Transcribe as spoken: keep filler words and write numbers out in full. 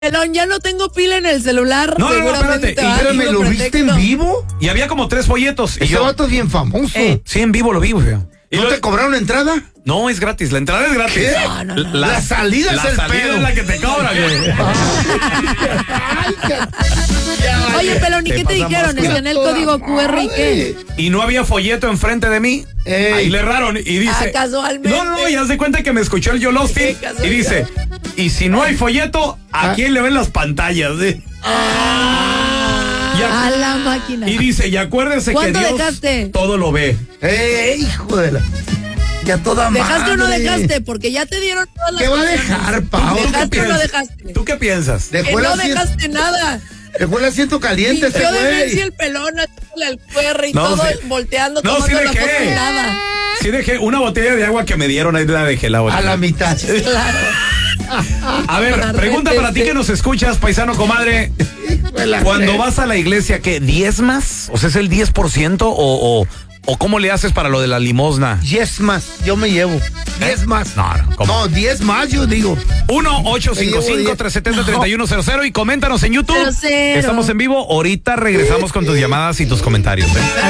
Pelón, ya no tengo pila en el celular. No, no, no, espérate. te va a dar Pero me un lo pretexto. viste en vivo. Y había como tres folletos. Y Ese yo, vato es bien famoso. Eh. sí, en vivo lo vi, güey. Y ¿No lo- te cobraron entrada? No, es gratis. La entrada es gratis. ¿Qué? No, no, no. La salida la es el salida pedo. es la que te cobra, güey. Oye, Pelón, ¿y Te qué te pasamos dijeron? con- ¿Está en el código Q R y qué? Y no había folleto enfrente de mí. Ey. Ahí le erraron y dice. Ah, casualmente. No, no, no, y haz de cuenta que me escuchó el Yolostin Qué y casualidad. dice. Y si no hay folleto, ¿a Ah. quién le ven las pantallas? eh? Y a- A la máquina. Y dice, y acuérdese que ¿Cuánto Dios dejaste? todo lo ve. ¡Eh, hijo de la! Ya toda madre. ¿Dejaste o no dejaste? Porque ya te dieron todas las ¿Qué va a opciones. dejar, Pau? ¿Tú qué ¿Dejaste o no piensas? dejaste? ¿Tú qué piensas? Que Dejó el no asiento, dejaste nada. dejó el asiento caliente ese Yo de ver si güey. el pelón haciéndole al Q R y No, todo sí. volteando, No, tomando sí la dejé. foto y nada. Sí dejé una botella de agua que me dieron, ahí la dejé la botella. A la mitad. Claro. A ver, pregunta para ti que nos escuchas, paisano comadre. Hijo de la Cuando fre- vas a la iglesia, ¿qué? ¿diezmas? O sea, ¿es el diez por ciento o, o, o cómo le haces para lo de la limosna? Diez más, yo me llevo. Diez más. No, no, ¿cómo? No, diez más, yo digo. uno ocho cinco cinco, tres siete cero, tres uno cero cero y coméntanos en YouTube. Cero, cero. Estamos en vivo. Ahorita regresamos con tus llamadas y tus comentarios. ¿eh?